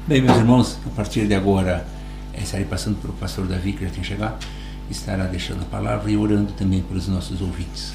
Bem, meus irmãos, a partir de agora estarei passando para o pastor Davi, que já tem chegado, estará deixando a palavra e orando também pelos nossos ouvintes.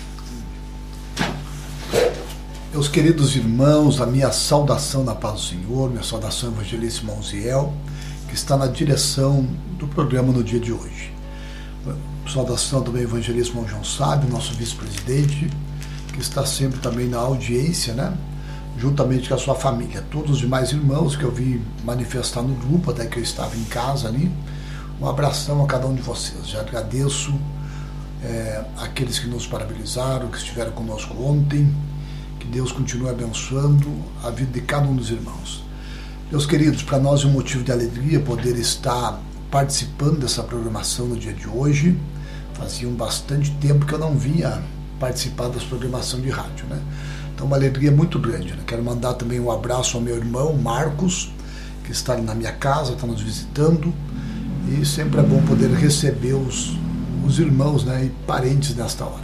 Meus queridos irmãos, a minha saudação na paz do Senhor, minha saudação ao evangelista irmão Ziel, que está na direção do programa no dia de hoje. Saudação também ao evangelista irmão João Sábio, nosso vice-presidente, que está sempre também na audiência, né? Juntamente com a sua família. Todos os demais irmãos que eu vi manifestar no grupo, até que eu estava em casa ali, um abração a cada um de vocês. Já agradeço aqueles que nos parabenizaram, que estiveram conosco ontem. Que Deus continue abençoando a vida de cada um dos irmãos. Meus queridos, para nós é um motivo de alegria poder estar participando dessa programação no dia de hoje. Fazia bastante tempo que eu não vinha participar das programações de rádio, né? Então, uma alegria muito grande, né? Quero mandar também um abraço ao meu irmão Marcos, que está ali na minha casa, está nos visitando, e sempre é bom poder receber os irmãos, né, e parentes nesta hora.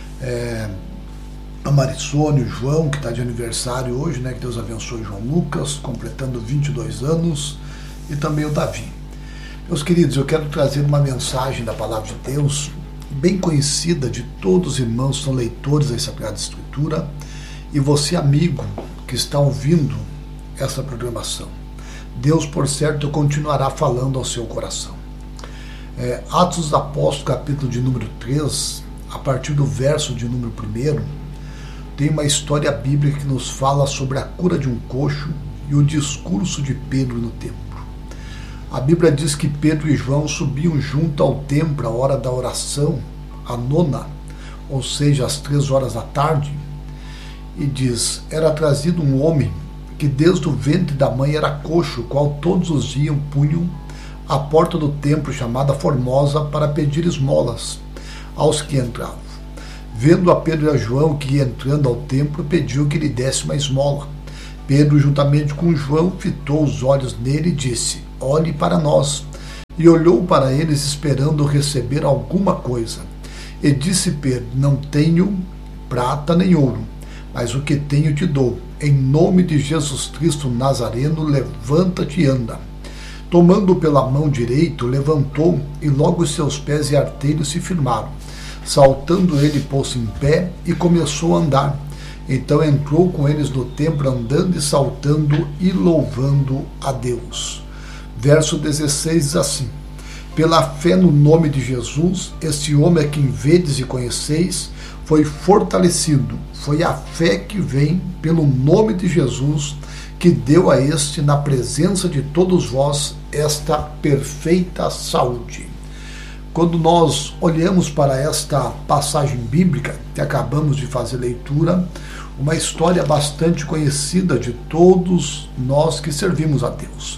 A Marissônia, o João, que está de aniversário hoje, né, que Deus abençoe o João Lucas, completando 22 anos, e também o Davi. Meus queridos, eu quero trazer uma mensagem da Palavra de Deus, bem conhecida de todos os irmãos que são leitores da Sagrada Escritura, e você, amigo, que está ouvindo essa programação. Deus, por certo, continuará falando ao seu coração. Atos dos Apóstolos, capítulo de número 3, a partir do verso de número 1, tem uma história bíblica que nos fala sobre a cura de um coxo e o discurso de Pedro no templo. A Bíblia diz que Pedro e João subiam junto ao templo à hora da oração, a nona, ou seja, às 3 horas da tarde, e diz: era trazido um homem que desde o ventre da mãe era coxo, o qual todos os dias punham à porta do templo chamada Formosa para pedir esmolas aos que entravam. Vendo a Pedro e a João que ia entrando ao templo, pediu que lhe desse uma esmola. Pedro, juntamente com João, fitou os olhos nele e disse: olhe para nós. E olhou para eles, esperando receber alguma coisa. E disse Pedro: não tenho prata nem ouro, mas o que tenho te dou. Em nome de Jesus Cristo Nazareno, levanta-te e anda. Tomando pela mão direita, levantou, e logo os seus pés e artelhos se firmaram. Saltando ele, pôs-se em pé e começou a andar. Então entrou com eles no templo, andando e saltando e louvando a Deus. Verso 16 diz assim: pela fé no nome de Jesus, este homem a quem vedes e conheceis, foi fortalecido. Foi a fé que vem pelo nome de Jesus, que deu a este, na presença de todos vós, esta perfeita saúde. Quando nós olhamos para esta passagem bíblica, que acabamos de fazer leitura, uma história bastante conhecida de todos nós que servimos a Deus.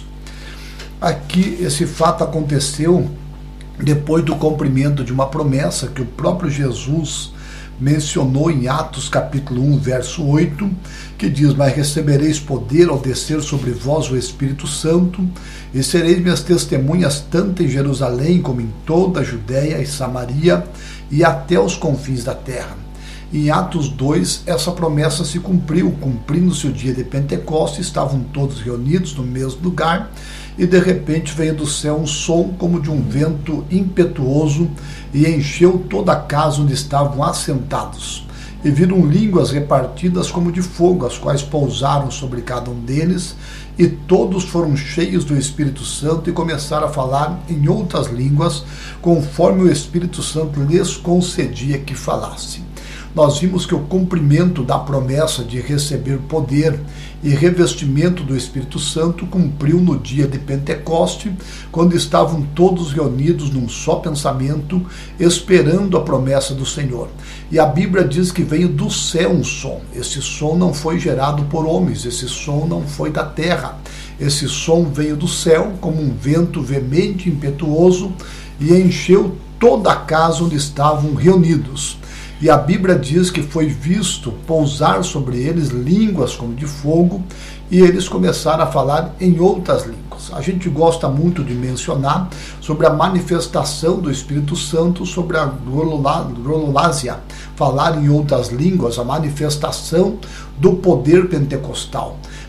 Aqui, esse fato aconteceu depois do cumprimento de uma promessa que o próprio Jesus mencionou em Atos capítulo 1, verso 8, que diz: mas recebereis poder ao descer sobre vós o Espírito Santo, e sereis minhas testemunhas tanto em Jerusalém como em toda a Judéia e Samaria e até os confins da terra. Em Atos 2, essa promessa se cumpriu, cumprindo-se o dia de Pentecostes, estavam todos reunidos no mesmo lugar, e de repente veio do céu um som como de um vento impetuoso e encheu toda a casa onde estavam assentados. E viram línguas repartidas como de fogo, as quais pousaram sobre cada um deles, e todos foram cheios do Espírito Santo e começaram a falar em outras línguas, conforme o Espírito Santo lhes concedia que falassem. Nós vimos que o cumprimento da promessa de receber poder e revestimento do Espírito Santo cumpriu no dia de Pentecoste, quando estavam todos reunidos num só pensamento, esperando a promessa do Senhor. E a Bíblia diz que veio do céu um som. Esse som não foi gerado por homens, esse som não foi da terra. Esse som veio do céu como um vento veemente e impetuoso e encheu toda a casa onde estavam reunidos. E a Bíblia diz que foi visto pousar sobre eles línguas como de fogo, e eles começaram a falar em outras línguas. A gente gosta muito de mencionar sobre a manifestação do Espírito Santo, sobre a glololásia, falar em outras línguas, a manifestação do poder pentecostal.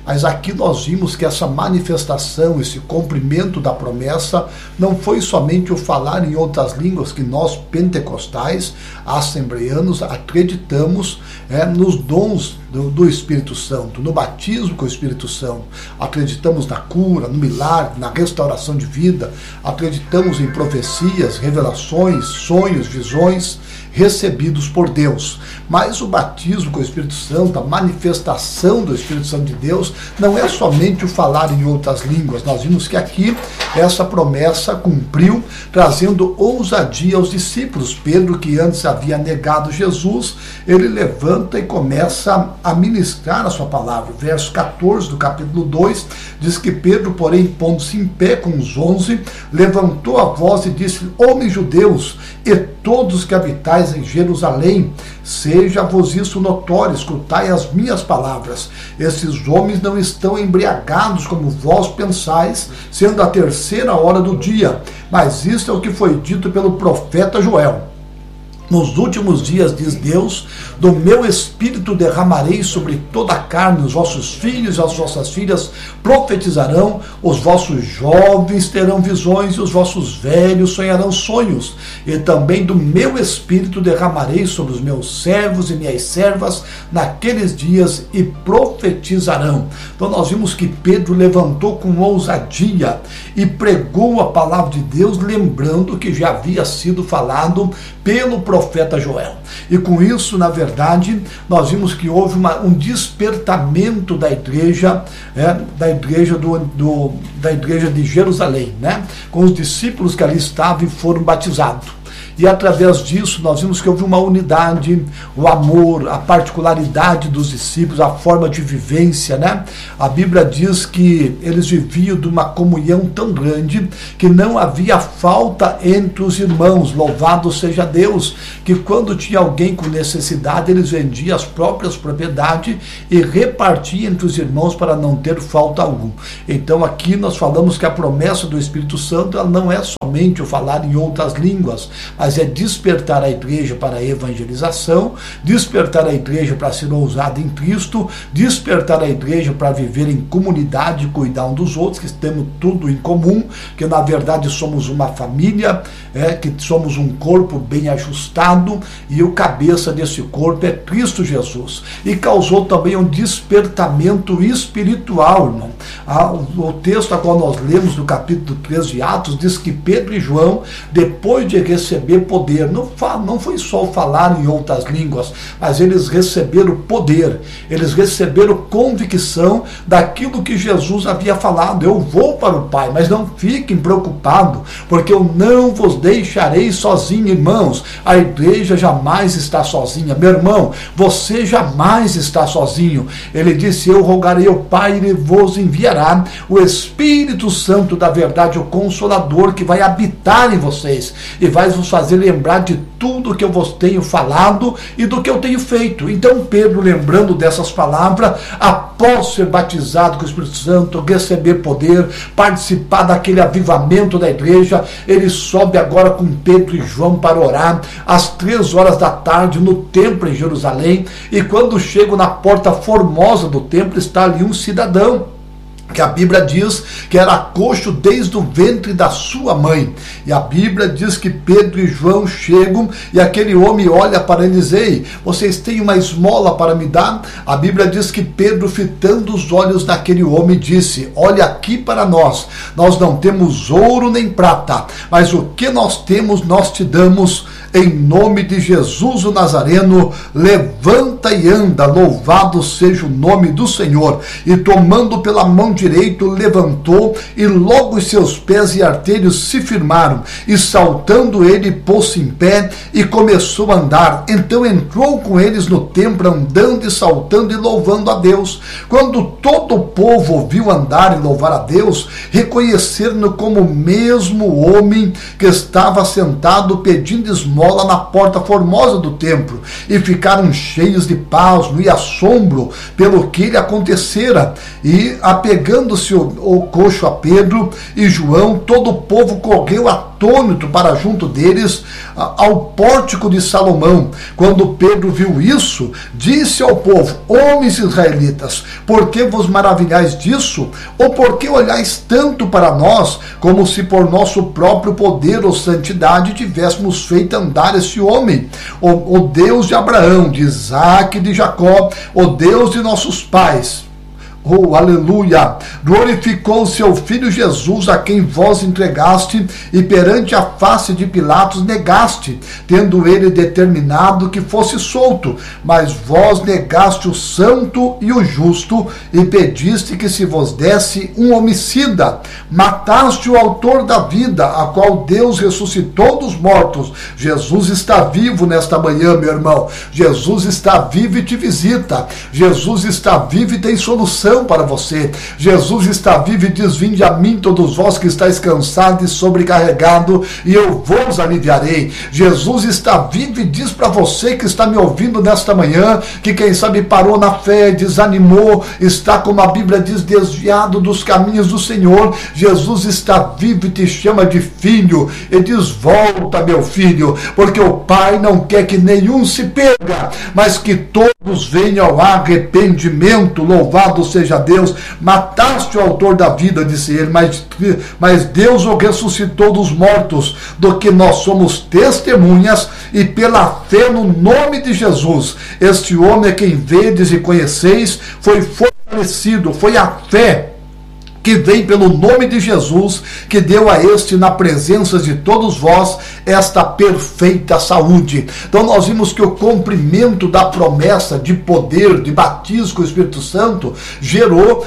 Mas aqui nós vimos que essa manifestação, esse cumprimento da promessa, não foi somente o falar em outras línguas que nós, pentecostais, assembleanos, acreditamos nos dons do Espírito Santo, no batismo com o Espírito Santo. Acreditamos na cura, no milagre, na restauração de vida. Acreditamos em profecias, revelações, sonhos, visões recebidos por Deus. Mas o batismo com o Espírito Santo, a manifestação do Espírito Santo de Deus, não é somente o falar em outras línguas. Nós vimos que aqui essa promessa cumpriu, trazendo ousadia aos discípulos. Pedro, que antes havia negado Jesus, ele levanta e começa a ministrar a sua palavra. O verso 14 do capítulo 2 diz que Pedro, porém, pondo-se em pé com os 11, levantou a voz e disse: homens judeus e todos que habitais em Jerusalém, seja-vos isso notório, escutai as minhas palavras. Esses homens não estão embriagados como vós pensais, sendo a terceira hora do dia, mas isso é o que foi dito pelo profeta Joel. Nos últimos dias, diz Deus, do meu espírito derramarei sobre toda a carne, os vossos filhos e as vossas filhas profetizarão, os vossos jovens terão visões e os vossos velhos sonharão sonhos. E também do meu espírito derramarei sobre os meus servos e minhas servas naqueles dias e profetizarão. Então nós vimos que Pedro levantou com ousadia e pregou a palavra de Deus, lembrando que já havia sido falado pelo profeta Joel. E com isso, na verdade, nós vimos que houve um despertamento da igreja, da igreja de Jerusalém, com os discípulos que ali estavam e foram batizados. E através disso nós vimos que houve uma unidade, o amor, a particularidade dos discípulos, a forma de vivência, A Bíblia diz que eles viviam de uma comunhão tão grande que não havia falta entre os irmãos. Louvado seja Deus, que quando tinha alguém com necessidade, eles vendiam as próprias propriedades e repartiam entre os irmãos para não ter falta alguma. Então aqui nós falamos que a promessa do Espírito Santo, ela não é somente o falar em outras línguas, mas é despertar a igreja para a evangelização, despertar a igreja para ser ousada em Cristo, despertar a igreja para viver em comunidade e cuidar um dos outros, que temos tudo em comum, que na verdade somos uma família, que somos um corpo bem ajustado, e o cabeça desse corpo é Cristo Jesus. E causou também um despertamento espiritual, irmão. O texto a qual nós lemos no capítulo 3 de Atos diz que Pedro e João, depois de receber poder, não foi só falar em outras línguas, mas eles receberam poder, eles receberam convicção daquilo que Jesus havia falado: eu vou para o Pai, mas não fiquem preocupados, porque eu não vos deixarei sozinho, irmãos. A igreja jamais está sozinha, meu irmão, você jamais está sozinho. Ele disse: eu rogarei ao Pai e ele vos enviará o Espírito Santo da verdade, o Consolador, que vai habitar em vocês e vai vos fazer lembrar de tudo que eu vos tenho falado e do que eu tenho feito. Então Pedro, lembrando dessas palavras, após ser batizado com o Espírito Santo, receber poder, participar daquele avivamento da igreja, ele sobe agora com Pedro e João para orar às 3 horas da tarde no templo em Jerusalém. E quando chegam na porta formosa do templo, está ali um cidadão que a Bíblia diz que era coxo desde o ventre da sua mãe. E a Bíblia diz que Pedro e João chegam e aquele homem olha para eles e diz: ei, vocês têm uma esmola para me dar? A Bíblia diz que Pedro, fitando os olhos daquele homem, disse: olha aqui para nós não temos ouro nem prata, mas o que nós temos nós te damos. Em nome de Jesus o Nazareno, levanta e anda, louvado seja o nome do Senhor. E tomando pela mão direita, levantou, e logo os seus pés e artelhos se firmaram, e saltando ele, pôs-se em pé e começou a andar. Então entrou com eles no templo, andando e saltando e louvando a Deus. Quando todo o povo ouviu andar e louvar a Deus, reconheceram-no como o mesmo homem que estava sentado pedindo esmola esmola na porta formosa do templo, e ficaram cheios de pasmo e assombro pelo que lhe acontecera. E apegando-se o coxo a Pedro e João, todo o povo correu atônito para junto deles ao pórtico de Salomão. Quando Pedro viu isso, disse ao povo: homens israelitas, por que vos maravilhais disso? Ou por que olhais tanto para nós, como se por nosso próprio poder ou santidade tivéssemos feito andar esse homem? O Deus de Abraão, de Isaque e de Jacó, o Deus de nossos pais, oh, aleluia, glorificou o seu Filho Jesus, a quem vós entregaste e perante a face de Pilatos negaste, tendo ele determinado que fosse solto. Mas vós negaste o santo e o justo e pediste que se vos desse um homicida. Mataste o autor da vida, a qual Deus ressuscitou dos mortos. Jesus está vivo nesta manhã, meu irmão. Jesus está vivo e te visita. Jesus está vivo e tem solução para você. Jesus está vivo e diz: vinde a mim todos vós que estáis cansados e sobrecarregados, e eu vos aliviarei. Jesus está vivo e diz para você que está me ouvindo nesta manhã, que quem sabe parou na fé, desanimou, está, como a Bíblia diz, desviado dos caminhos do Senhor. Jesus está vivo e te chama de filho e diz: volta, meu filho, porque o Pai não quer que nenhum se perca, mas que todos venham ao arrependimento. Louvado seja Deus. Mataste o autor da vida, disse ele, mas Deus o ressuscitou dos mortos, do que nós somos testemunhas, e pela fé no nome de Jesus, este homem a quem vedes e conheceis foi fortalecido. Foi a fé que vem pelo nome de Jesus, que deu a este, na presença de todos vós, esta perfeita saúde. Então nós vimos que o cumprimento da promessa de poder, de batismo com o Espírito Santo, gerou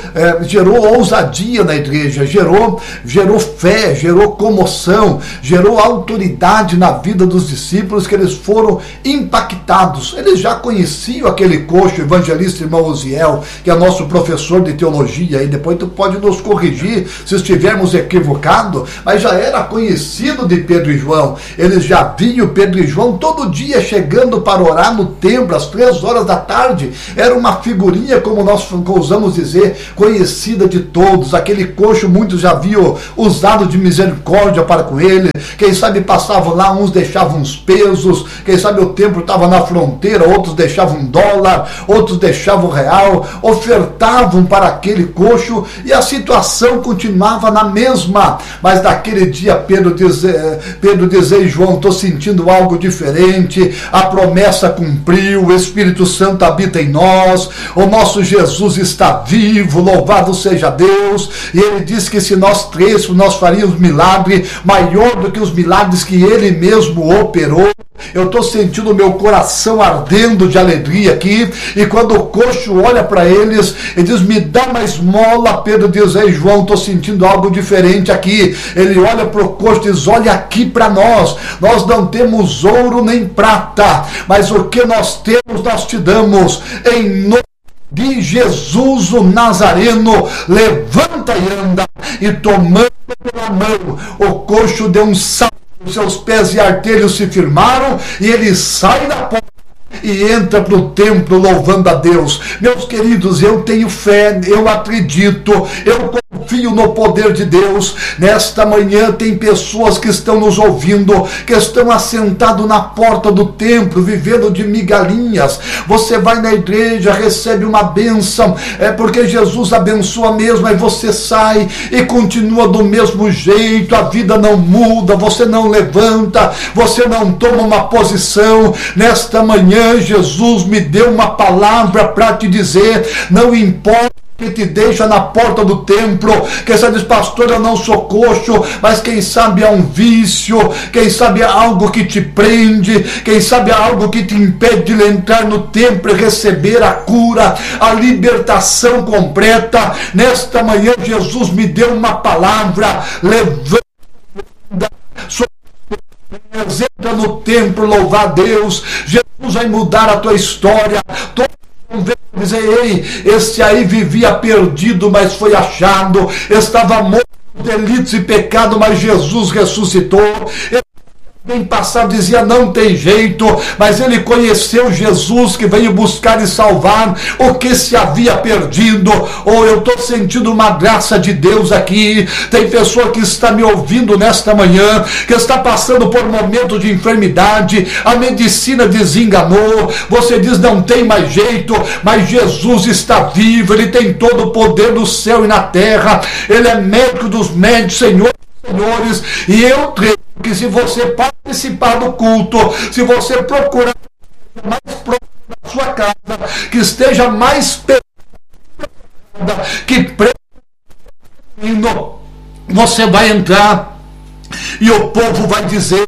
ousadia na igreja, gerou fé, gerou comoção, gerou autoridade na vida dos discípulos, que eles foram impactados. Eles já conheciam aquele coxo, evangelista irmão Uziel, que é nosso professor de teologia, e depois tu pode nos corrigir se estivermos equivocados, mas já era conhecido de Pedro e João. Eles já viam Pedro e João todo dia chegando para orar no templo às 3 horas da tarde. Era uma figurinha, como nós ousamos dizer, conhecida de todos. Aquele coxo muitos já haviam usado de misericórdia para com ele. Quem sabe passavam lá, uns deixavam uns pesos, quem sabe o templo estava na fronteira, outros deixavam $1, outros deixavam real, ofertavam para aquele coxo, e a situação continuava na mesma. Mas naquele dia Pedro dizia: João, estou sentindo algo diferente, a promessa cumpriu, o Espírito Santo habita em nós, o nosso Jesus está vivo, louvado seja Deus. E ele disse que se nós crêssemos, nós faríamos milagre maior do que os milagres que ele mesmo operou. Eu estou sentindo o meu coração ardendo de alegria aqui. E quando o coxo olha para eles e diz: me dá uma esmola, Pedro diz: ei João, estou sentindo algo diferente aqui. Ele olha para o coxo e diz: olha aqui para nós, nós não temos ouro nem prata, mas o que nós temos nós te damos, em nome de Jesus o Nazareno, levanta e anda. E tomando pela mão, o coxo deu um salto, seus pés e artelhos se firmaram, e ele sai da porta e entra para o templo louvando a Deus. Meus queridos, eu tenho fé, eu acredito, eu confio no poder de Deus. Nesta manhã tem pessoas que estão nos ouvindo, que estão assentados na porta do templo, vivendo de migalhinhas. Você vai na igreja, recebe uma bênção, porque Jesus abençoa mesmo, aí você sai e continua do mesmo jeito, a vida não muda, você não levanta, você não toma uma posição. Nesta manhã Jesus me deu uma palavra para te dizer: não importa que te deixa na porta do templo, quem sabe diz: pastor, eu não sou coxo, mas quem sabe é um vício, quem sabe é algo que te prende, quem sabe é algo que te impede de entrar no templo e receber a cura, a libertação completa. Nesta manhã Jesus me deu uma palavra: levanta, entra no templo, louvar a Deus. Jesus vai mudar a tua história. Dizer: ei, esse aí vivia perdido, mas foi achado, estava morto de delitos e pecado, mas Jesus ressuscitou. bem passado dizia não tem jeito, mas ele conheceu Jesus que veio buscar e salvar o que se havia perdido. Oh, eu estou sentindo uma graça de Deus aqui. Tem pessoa que está me ouvindo nesta manhã, que está passando por momentos de enfermidade, a medicina desenganou, você diz não tem mais jeito, mas Jesus está vivo, ele tem todo o poder no céu e na terra, ele é médico dos médicos, Senhor senhores, e eu creio que se você participar do culto, se você procurar mais próximo da sua casa, que esteja mais perto, que você vai entrar e o povo vai dizer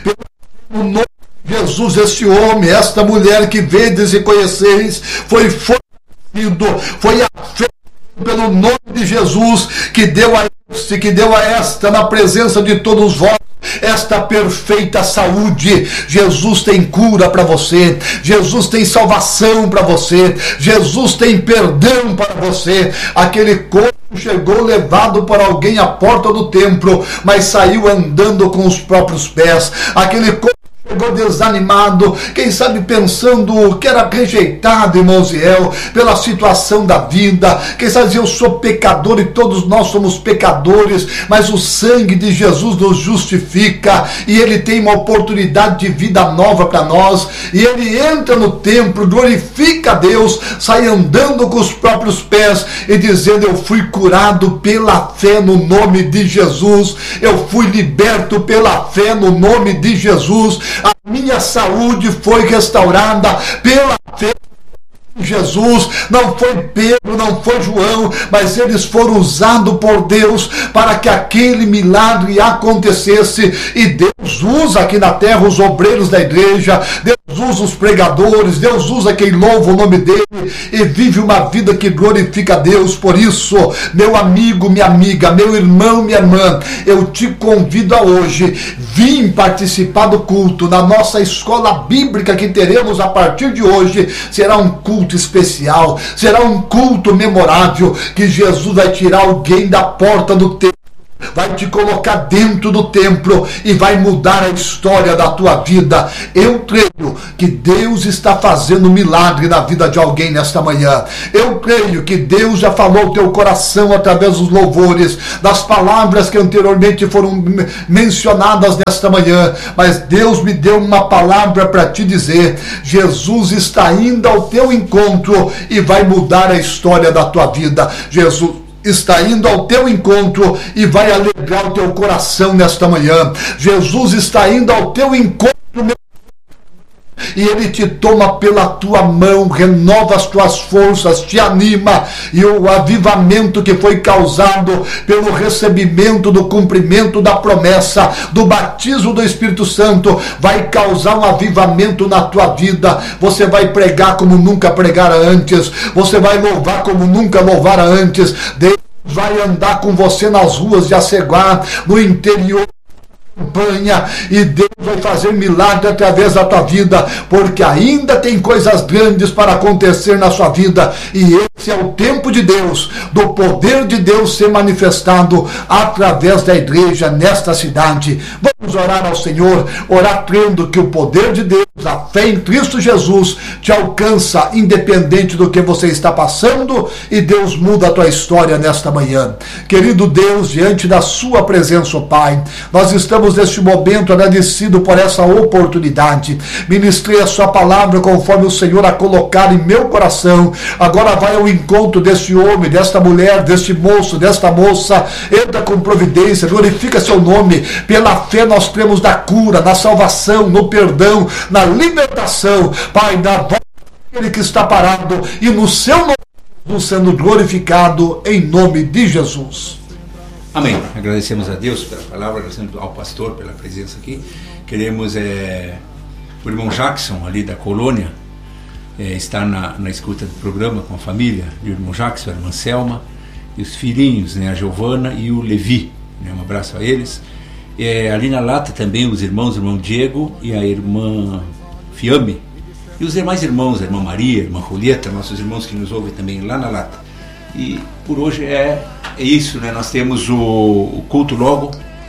pelo nome de Jesus, este homem, esta mulher que vedes e conheceis, foi fortalecido, foi afetado pelo nome de Jesus, que deu a este, que deu a esta, na presença de todos vós, esta perfeita saúde. Jesus tem cura para você, Jesus tem salvação para você, Jesus tem perdão para você. Aquele corpo chegou levado por alguém à porta do templo, mas saiu andando com os próprios pés. Aquele corpo chegou desanimado, quem sabe pensando que era rejeitado, irmão Ziel, pela situação da vida. Quem sabe eu sou pecador e todos nós somos pecadores, mas o sangue de Jesus nos justifica e ele tem uma oportunidade de vida nova para nós. E ele entra no templo, glorifica a Deus, sai andando com os próprios pés e dizendo: eu fui curado pela fé no nome de Jesus, eu fui liberto pela fé no nome de Jesus. A minha saúde foi restaurada pela fé em Jesus. Não foi Pedro, não foi João, mas eles foram usados por Deus para que aquele milagre acontecesse. E Deus usa aqui na terra os obreiros da igreja, Deus usa os pregadores, Deus usa quem louva o nome dele e vive uma vida que glorifica a Deus. Por isso, meu amigo, minha amiga, meu irmão, minha irmã, eu te convido a hoje vir participar do culto na nossa escola bíblica que teremos a partir de hoje. Será um culto especial, será um culto memorável, que Jesus vai tirar alguém da porta do templo, vai te colocar dentro do templo e vai mudar a história da tua vida. Eu creio que Deus está fazendo um milagre na vida de alguém nesta manhã. Eu creio que Deus já falou ao teu coração através dos louvores, das palavras que anteriormente foram mencionadas nesta manhã, mas Deus me deu uma palavra para te dizer: Jesus está indo ao teu encontro e vai mudar a história da tua vida. Jesus está indo ao teu encontro e vai alegrar o teu coração nesta manhã. Jesus está indo ao teu encontro, meu, e ele te toma pela tua mão, renova as tuas forças, te anima, e o avivamento que foi causado pelo recebimento do cumprimento da promessa do batismo do Espírito Santo vai causar um avivamento na tua vida. Você vai pregar como nunca pregara antes, você vai louvar como nunca louvara antes. Deus vai andar com você nas ruas de Aceguá, no interior, campanha, e Deus vai fazer milagre através da tua vida, porque ainda tem coisas grandes para acontecer na sua vida, e esse é o tempo de Deus, do poder de Deus ser manifestado através da igreja nesta cidade. Vamos orar ao Senhor, orar crendo que o poder de Deus, a fé em Cristo Jesus, te alcança independente do que você está passando, e Deus muda a tua história nesta manhã. Querido Deus, diante da sua presença, ó Pai, nós estamos neste momento agradecido por essa oportunidade. Ministrei a sua palavra conforme o Senhor a colocar em meu coração. Agora vai ao encontro deste homem, desta mulher, deste moço, desta moça. Entra com providência, glorifica seu nome. Pela fé nós cremos na cura, na salvação, no perdão, na libertação. Pai, na voz daquele que está parado, e no seu nome sendo glorificado, em nome de Jesus. Amém. Agradecemos a Deus pela palavra, agradecemos ao pastor pela presença aqui. Queremos, o irmão Jackson, ali da colônia, estar na escuta do programa com a família, o irmão Jackson, a irmã Selma, e os filhinhos, né, a Giovana e o Levi. Né, um abraço a eles. Ali na Lata também os irmãos, o irmão Diego e a irmã Fiame. E os demais irmãos, a irmã Maria, a irmã Julieta, nossos irmãos que nos ouvem também lá na Lata. E por hoje é isso, né? Nós temos o culto logo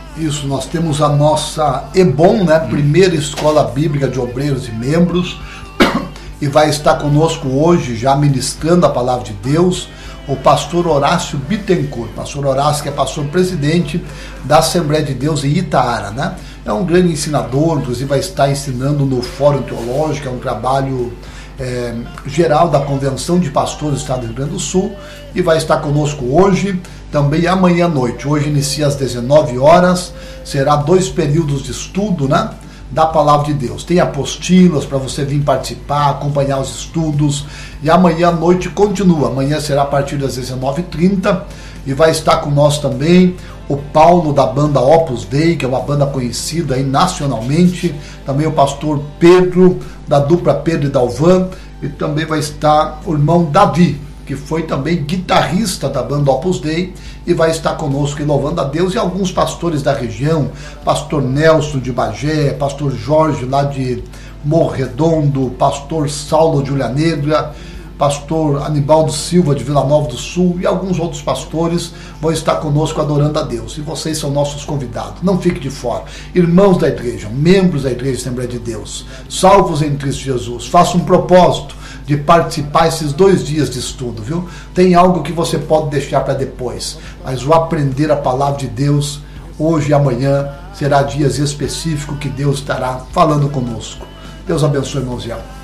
Isso, nós temos a nossa EBOM, né? Primeira Escola Bíblica de Obreiros e Membros, e vai estar conosco hoje, já ministrando a palavra de Deus, o pastor Horácio Bittencourt. Pastor Horácio, que é pastor presidente da Assembleia de Deus em Itaara, né? É um grande ensinador, inclusive vai estar ensinando no Fórum Teológico, é um trabalho geral da Convenção de Pastores do Estado do Rio Grande do Sul, e vai estar conosco hoje, também amanhã à noite. Hoje inicia às 19 horas, será 2 períodos de estudo, né, da Palavra de Deus. Tem apostilas para você vir participar, acompanhar os estudos, e amanhã à noite continua. Amanhã será a partir das 19h30, e vai estar com nós também o Paulo da banda Opus Dei, que é uma banda conhecida aí nacionalmente, também o pastor Pedro, da dupla Pedro e Dalvan, e também vai estar o irmão Davi, que foi também guitarrista da banda Opus Dei, e vai estar conosco louvando a Deus, e alguns pastores da região, pastor Nelson de Bagé, pastor Jorge lá de Morro Redondo, pastor Saulo de Ulha Negra, pastor Anibaldo Silva de Vila Nova do Sul, e alguns outros pastores vão estar conosco adorando a Deus, e vocês são nossos convidados, não fique de fora. Irmãos da igreja, membros da Igreja Assembleia de Deus, salvos em Cristo Jesus, faça um propósito de participar esses 2 dias de estudo, viu? Tem algo que você pode deixar para depois, mas o aprender a palavra de Deus, hoje e amanhã, será dias específicos que Deus estará falando conosco. Deus abençoe, irmãos e irmãs.